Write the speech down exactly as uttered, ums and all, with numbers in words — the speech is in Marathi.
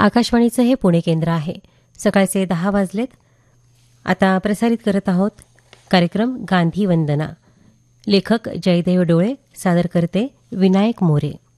आकाशवाणीचं हे पुणे केंद्र आहे. सकाळचे दहा वाजलेत. आता प्रसारित करत आहोत कार्यक्रम गांधी वंदना. लेखक जयदेव डोळे, सादर करते विनायक मोरे.